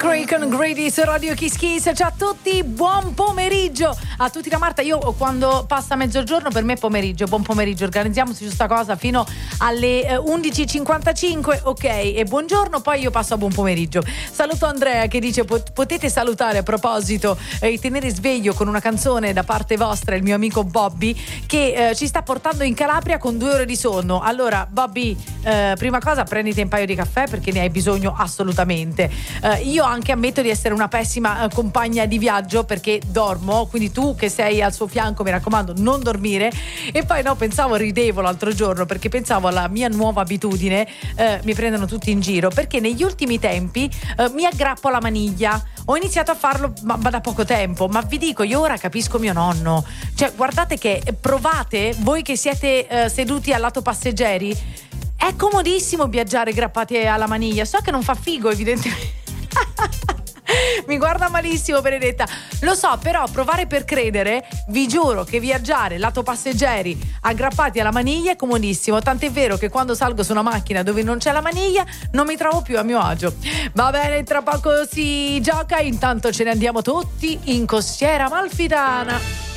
McRae con Grady su Radio Kiss Kiss. Ciao a tutti, buon pomeriggio a tutti da Marta. Io quando passa mezzogiorno per me è pomeriggio. Buon pomeriggio, organizziamoci su sta cosa fino alle 11.55, ok, e buongiorno, poi io passo a buon pomeriggio. Saluto Andrea che dice potete salutare a proposito e tenere sveglio con una canzone da parte vostra il mio amico Bobby che ci sta portando in Calabria con 2 ore di sonno. Allora Bobby, prima cosa prenditi un paio di caffè perché ne hai bisogno assolutamente. Io anche ammetto di essere una pessima compagna di viaggio perché dormo, quindi tu che sei al suo fianco mi raccomando non dormire. E poi no, ridevo l'altro giorno perché pensavo alla mia nuova abitudine, mi prendono tutti in giro perché negli ultimi tempi mi aggrappo alla maniglia. Ho iniziato a farlo ma da poco tempo, ma vi dico, io ora capisco mio nonno, cioè guardate che provate voi che siete seduti al lato passeggeri, è comodissimo viaggiare grappati alla maniglia. So che non fa figo evidentemente. Mi guarda malissimo Benedetta, lo so, però provare per credere, vi giuro che viaggiare lato passeggeri aggrappati alla maniglia è comodissimo, tant'è vero che quando salgo su una macchina dove non c'è la maniglia non mi trovo più a mio agio. Va bene, tra poco si gioca, intanto ce ne andiamo tutti in Costiera Amalfitana.